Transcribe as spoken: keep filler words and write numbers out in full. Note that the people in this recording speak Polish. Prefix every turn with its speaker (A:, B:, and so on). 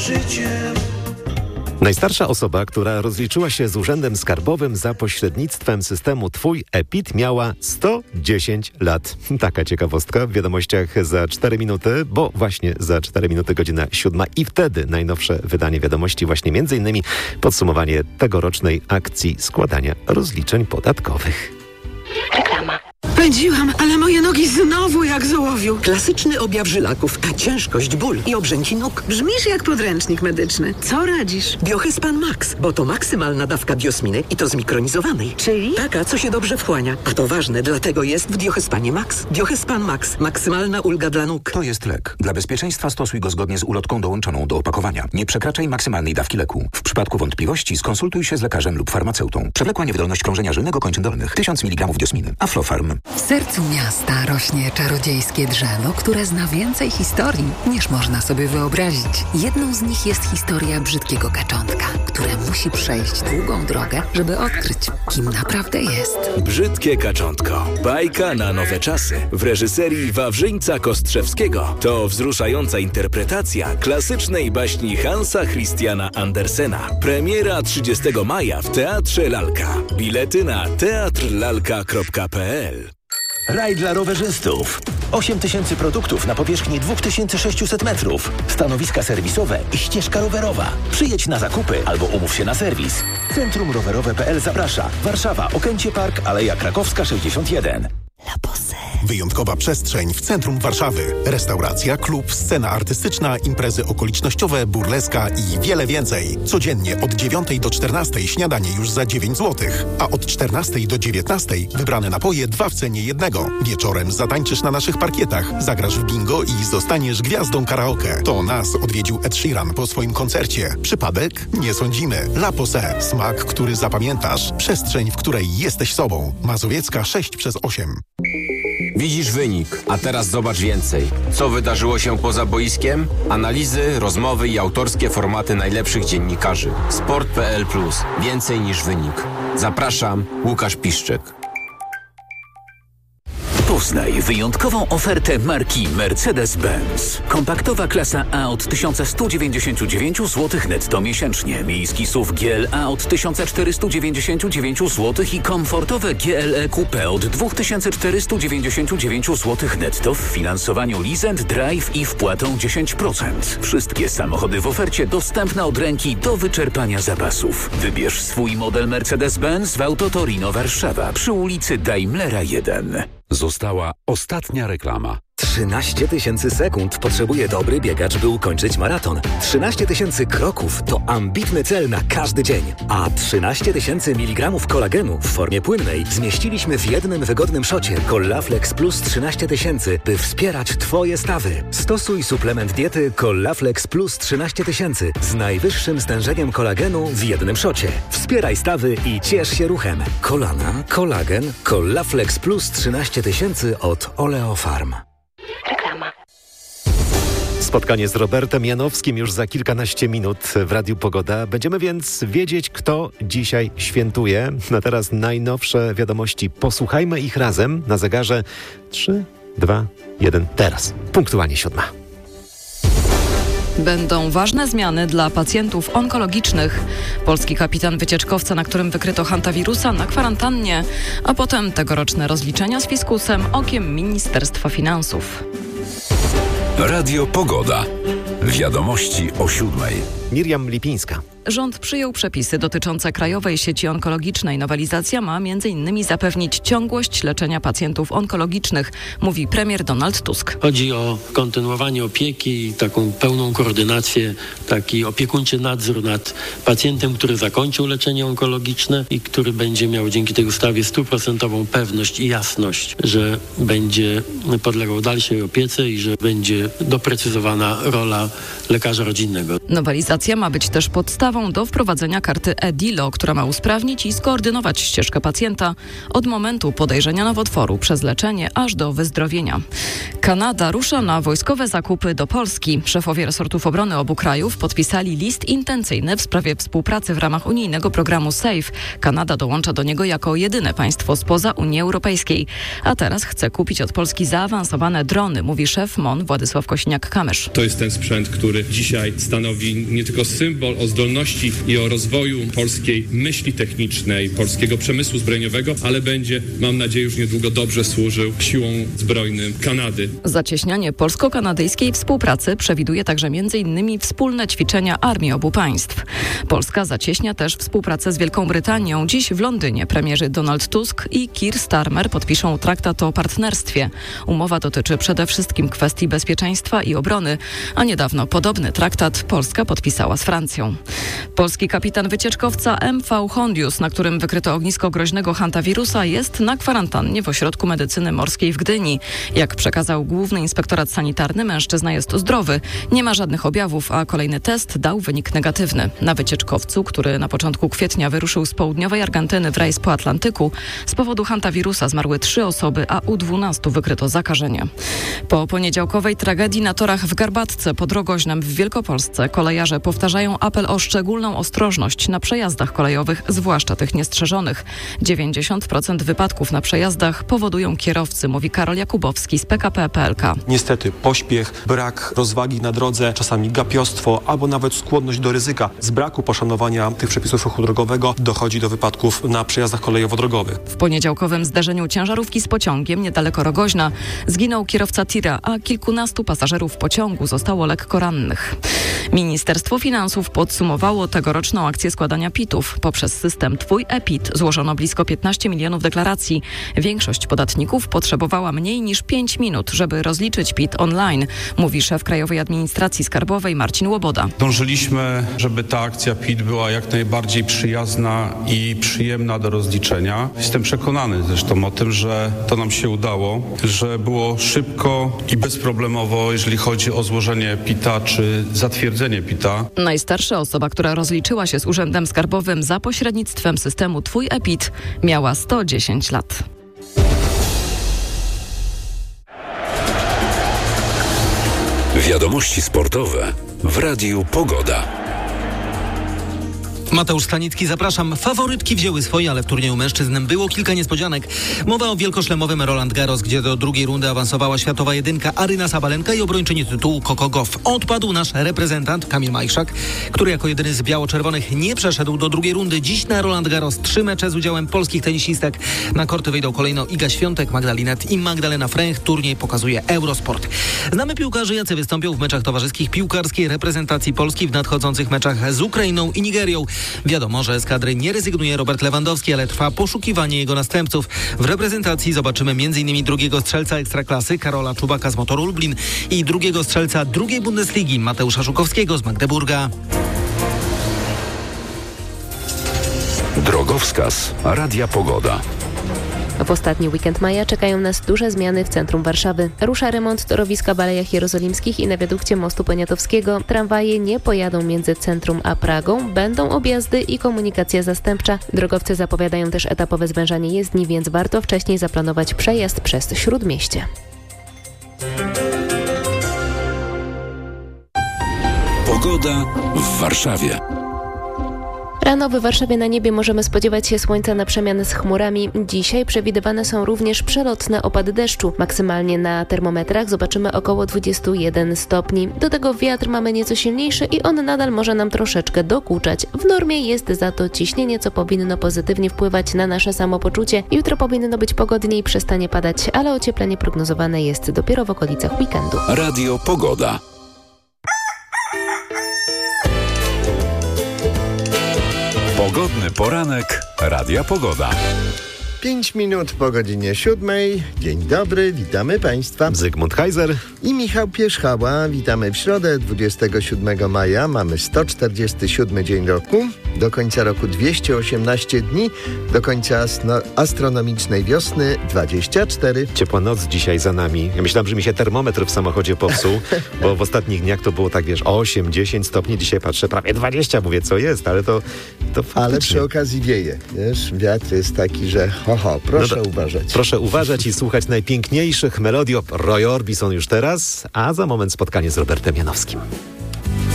A: życiem.
B: Najstarsza osoba, która rozliczyła się z Urzędem Skarbowym za pośrednictwem systemu Twój E P I T, miała sto dziesięć lat. Taka ciekawostka w wiadomościach za cztery minuty, bo właśnie za cztery minuty godzina siódma i wtedy najnowsze wydanie wiadomości, właśnie między innymi podsumowanie tegorocznej akcji składania rozliczeń podatkowych.
C: Reklama.
D: Pędziłam, ale moje nogi znowu jak z ołowiu.
E: Klasyczny objaw żylaków, a ciężkość, ból i obrzęki nóg.
D: Brzmisz jak podręcznik medyczny. Co radzisz?
E: Biohyspan Max, bo to maksymalna dawka biosminy i to zmikronizowanej.
D: Czyli?
E: Taka, co się dobrze wchłania. A to ważne, dlatego jest w Biohyspanie Max. Biohyspan Max. Maksymalna ulga dla nóg.
F: To jest lek. Dla bezpieczeństwa stosuj go zgodnie z ulotką dołączoną do opakowania. Nie przekraczaj maksymalnej dawki leku. W przypadku wątpliwości skonsultuj się z lekarzem lub farmaceutą. Przewlekła niewydolność krążenia żylnego kończyn dolnych. tysiąc miligramów biosminy. Aflofarm.
G: W sercu miasta rośnie czarodziejskie drzewo, które zna więcej historii, niż można sobie wyobrazić. Jedną z nich jest historia brzydkiego kaczątka, które musi przejść długą drogę, żeby odkryć, kim naprawdę jest.
H: Brzydkie kaczątko. Bajka na nowe czasy. W reżyserii Wawrzyńca Kostrzewskiego. To wzruszająca interpretacja klasycznej baśni Hansa Christiana Andersena. Premiera trzydziestego maja w Teatrze Lalka. Bilety na teatr lalka kropka p l.
I: Raj dla rowerzystów. osiem tysięcy produktów na powierzchni dwa tysiące sześćset metrów. Stanowiska serwisowe i ścieżka rowerowa. Przyjedź na zakupy albo umów się na serwis. Centrum Rowerowe kropka p l zaprasza. Warszawa, Okęcie Park, Aleja Krakowska sześćdziesiąt jeden.
J: La Posse. Wyjątkowa przestrzeń w centrum Warszawy. Restauracja, klub, scena artystyczna, imprezy okolicznościowe, burleska i wiele więcej. Codziennie od dziewiątej do czternastej śniadanie już za dziewięć złotych, a od czternastej do dziewiętnastej wybrane napoje dwa w cenie jednego. Wieczorem zatańczysz na naszych parkietach, zagrasz w bingo i zostaniesz gwiazdą karaoke. To nas odwiedził Ed Sheeran po swoim koncercie. Przypadek? Nie sądzimy. La Posse. Smak, który zapamiętasz. Przestrzeń, w której jesteś sobą. Mazowiecka sześć przez osiem.
K: Widzisz wynik, a teraz zobacz więcej. Co wydarzyło się poza boiskiem? Analizy, rozmowy i autorskie formaty najlepszych dziennikarzy. Sport kropka p l plus. Więcej niż wynik. Zapraszam, Łukasz Piszczek.
L: Poznaj wyjątkową ofertę marki Mercedes-Benz. Kompaktowa klasa A od tysiąc sto dziewięćdziesiąt dziewięć złotych netto miesięcznie. Miejski S U V G L A od tysiąc czterysta dziewięćdziesiąt dziewięć złotych i komfortowe G L E Coupe od dwa tysiące czterysta dziewięćdziesiąt dziewięć złotych netto w finansowaniu Lease and Drive i wpłatą dziesięć procent. Wszystkie samochody w ofercie dostępne od ręki do wyczerpania zapasów. Wybierz swój model Mercedes-Benz w Auto Torino Warszawa przy ulicy Daimlera jeden.
M: Została ostatnia reklama.
N: trzynaście tysięcy sekund potrzebuje dobry biegacz, by ukończyć maraton. trzynaście tysięcy kroków to ambitny cel na każdy dzień. A trzynaście tysięcy miligramów kolagenu w formie płynnej zmieściliśmy w jednym wygodnym szocie Collaflex Plus trzynaście tysięcy, by wspierać Twoje stawy. Stosuj suplement diety Collaflex Plus trzynaście tysięcy z najwyższym stężeniem kolagenu w jednym szocie. Wspieraj stawy i ciesz się ruchem. Kolana, kolagen, Collaflex Plus trzynaście tysięcy od Oleofarm.
C: Reklama.
B: Spotkanie z Robertem Janowskim już za kilkanaście minut w Radiu Pogoda. Będziemy więc wiedzieć, kto dzisiaj świętuje. Na teraz najnowsze wiadomości. Posłuchajmy ich razem na zegarze trzy, dwa, jeden. Teraz. Punktualnie siódma.
O: Będą ważne zmiany dla pacjentów onkologicznych. Polski kapitan wycieczkowca, na którym wykryto hantawirusa, na kwarantannie, a potem tegoroczne rozliczenia z fiskusem okiem Ministerstwa Finansów.
M: Radio Pogoda. Wiadomości o siódmej.
B: Miriam Lipińska.
O: Rząd przyjął przepisy dotyczące Krajowej Sieci Onkologicznej. Nowelizacja ma między innymi zapewnić ciągłość leczenia pacjentów onkologicznych, mówi premier Donald Tusk.
P: Chodzi o kontynuowanie opieki, taką pełną koordynację, taki opiekuńczy nadzór nad pacjentem, który zakończył leczenie onkologiczne i który będzie miał dzięki tej ustawie stuprocentową pewność i jasność, że będzie podlegał dalszej opiece i że będzie doprecyzowana rola lekarza rodzinnego.
O: Nowelizacja ma być też podstawą podstawą do wprowadzenia karty e-Dilo, która ma usprawnić i skoordynować ścieżkę pacjenta od momentu podejrzenia nowotworu przez leczenie aż do wyzdrowienia. Kanada rusza na wojskowe zakupy do Polski. Szefowie resortów obrony obu krajów podpisali list intencyjny w sprawie współpracy w ramach unijnego programu SAFE. Kanada dołącza do niego jako jedyne państwo spoza Unii Europejskiej. A teraz chce kupić od Polski zaawansowane drony, mówi szef M O N Władysław Kosiniak-Kamysz.
A: To jest ten sprzęt, który dzisiaj stanowi nie tylko symbol o zdolności i o rozwoju polskiej myśli technicznej, polskiego przemysłu zbrojeniowego, ale będzie, mam nadzieję, już niedługo dobrze służył siłom zbrojnym Kanady.
O: Zacieśnianie polsko-kanadyjskiej współpracy przewiduje także między innymi wspólne ćwiczenia armii obu państw. Polska zacieśnia też współpracę z Wielką Brytanią. Dziś w Londynie premierzy Donald Tusk i Keir Starmer podpiszą traktat o partnerstwie. Umowa dotyczy przede wszystkim kwestii bezpieczeństwa i obrony, a niedawno podobny traktat Polska podpisała z Francją. Polski kapitan wycieczkowca M V Hondius, na którym wykryto ognisko groźnego hantawirusa, jest na kwarantannie w Ośrodku Medycyny Morskiej w Gdyni. Jak przekazał Główny Inspektorat Sanitarny, mężczyzna jest zdrowy, nie ma żadnych objawów, a kolejny test dał wynik negatywny. Na wycieczkowcu, który na początku kwietnia wyruszył z południowej Argentyny w rejs po Atlantyku, z powodu hantawirusa zmarły trzy osoby, a u dwunastu wykryto zakażenie. Po poniedziałkowej tragedii na torach w Garbatce pod Rogoźnem w Wielkopolsce kolejarze powtarzają apel o szczególną ostrożność na przejazdach kolejowych, zwłaszcza tych niestrzeżonych. dziewięćdziesiąt procent wypadków na przejazdach powodują kierowcy, mówi Karol Jakubowski z P K P kropka P L K.
Q: Niestety pośpiech, brak rozwagi na drodze, czasami gapiostwo albo nawet skłonność do ryzyka. Z braku poszanowania tych przepisów ruchu drogowego dochodzi do wypadków na przejazdach kolejowo-drogowych.
O: W poniedziałkowym zdarzeniu ciężarówki z pociągiem niedaleko Rogoźna zginął kierowca tira, a kilkunastu pasażerów pociągu zostało lekko rannych. Ministerstwo Finansów podsumowało tegoroczną akcję składania pitów. Poprzez system Twój e-Pit złożono blisko piętnaście milionów deklaracji. Większość podatników potrzebowała mniej niż pięć minut, żeby rozliczyć P I T online, mówi szef Krajowej Administracji Skarbowej Marcin Łoboda.
R: Dążyliśmy, żeby ta akcja P I T była jak najbardziej przyjazna i przyjemna do rozliczenia. Jestem przekonany zresztą o tym, że to nam się udało, że było szybko i bezproblemowo, jeżeli chodzi o złożenie P I T-a czy zatwierdzenie P I T-a.
O: Najstarsza osoba, która rozliczyła się z Urzędem Skarbowym za pośrednictwem systemu Twój e-Pit, miała sto dziesięć lat.
M: Wiadomości sportowe w Radiu Pogoda.
S: Mateusz Stanicki, zapraszam. Faworytki wzięły swoje, ale w turnieju mężczyzn było kilka niespodzianek. Mowa o wielkoszlemowym Roland Garros, gdzie do drugiej rundy awansowała światowa jedynka Aryna Sabalenka i obrończyni tytułu Coco Gauff. Odpadł nasz reprezentant Kamil Majszak, który jako jedyny z biało-czerwonych nie przeszedł do drugiej rundy. Dziś na Roland Garros trzy mecze z udziałem polskich tenisistek. Na korty wyjdą kolejno Iga Świątek, Magdalinet i Magdalena Fręch. Turniej pokazuje Eurosport. Znamy piłkarzy, jacy wystąpią w meczach towarzyskich piłkarskiej reprezentacji Polski w nadchodzących meczach z Ukrainą i Nigerią. Wiadomo, że z kadry nie rezygnuje Robert Lewandowski, ale trwa poszukiwanie jego następców. W reprezentacji zobaczymy m.in. drugiego strzelca Ekstraklasy Karola Czubaka z Motoru Lublin i drugiego strzelca drugiej Bundesligi Mateusza Żukowskiego z Magdeburga.
M: Drogowskaz Radia Pogoda.
T: W ostatni weekend maja czekają nas duże zmiany w centrum Warszawy. Rusza remont torowiska w Alejach Jerozolimskich i na wiadukcie mostu Poniatowskiego. Tramwaje nie pojadą między centrum a Pragą. Będą objazdy i komunikacja zastępcza. Drogowcy zapowiadają też etapowe zwężanie jezdni, więc warto wcześniej zaplanować przejazd przez Śródmieście.
M: Pogoda w Warszawie.
T: Rano w Warszawie na niebie możemy spodziewać się słońca na przemian z chmurami. Dzisiaj przewidywane są również przelotne opady deszczu. Maksymalnie na termometrach zobaczymy około dwadzieścia jeden stopni. Do tego wiatr mamy nieco silniejszy i on nadal może nam troszeczkę dokuczać. W normie jest za to ciśnienie, co powinno pozytywnie wpływać na nasze samopoczucie. Jutro powinno być pogodniej i przestanie padać, ale ocieplenie prognozowane jest dopiero w okolicach weekendu.
M: Radio Pogoda. Pogodny poranek Radia Pogoda.
U: pięć minut po godzinie siódmej. Dzień dobry, witamy Państwa.
B: Zygmunt Heiser
U: i Michał Pierzchała. Witamy w środę, dwudziestego siódmego maja. Mamy sto czterdziesty siódmy dzień roku. Do końca roku dwieście osiemnaście dni. Do końca asno- astronomicznej wiosny dwadzieścia cztery.
B: Ciepła noc dzisiaj za nami. Ja myślałem, że mi się termometr w samochodzie popsuł, bo w ostatnich dniach to było tak, wiesz, osiem dziesięć stopni. Dzisiaj patrzę, prawie dwadzieścia. Mówię, co jest, ale to, to faktycznie.
U: Ale przy okazji wieje, wiesz, wiatr jest taki, że ho, ho, proszę
B: no to,
U: uważać.
B: Proszę uważać i słuchać najpiękniejszych melodii. Roy Orbison już teraz, a za moment spotkanie z Robertem Janowskim.